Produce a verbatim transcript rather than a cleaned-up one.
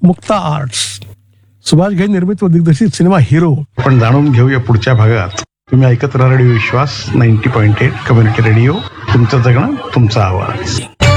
Mukta arts. Subhash Ghai निर्मित व दिग्दर्शित सिनेमा हिरो आपण जाणून घेऊया पुढच्या भागात. तुम्ही ऐकत राहा रेडिओ विश्वास ninety point eight community radio. तुमचं जगणं तुमचा आवाज.